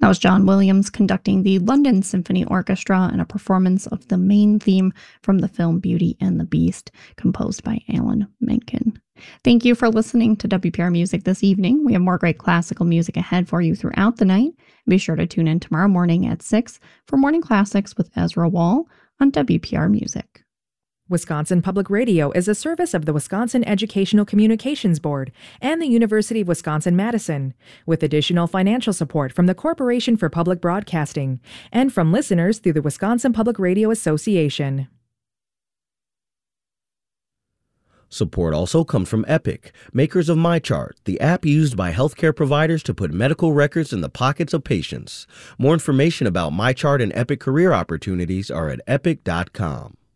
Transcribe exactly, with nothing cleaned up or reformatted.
That was John Williams conducting the London Symphony Orchestra in a performance of the main theme from the film Beauty and the Beast, composed by Alan Menken. Thank you for listening to W P R Music this evening. We have more great classical music ahead for you throughout the night. Be sure to tune in tomorrow morning at six for Morning Classics with Ezra Wall on W P R Music. Wisconsin Public Radio is a service of the Wisconsin Educational Communications Board and the University of Wisconsin-Madison, with additional financial support from the Corporation for Public Broadcasting and from listeners through the Wisconsin Public Radio Association. Support also comes from Epic, makers of MyChart, the app used by healthcare providers to put medical records in the pockets of patients. More information about MyChart and Epic career opportunities are at epic dot com.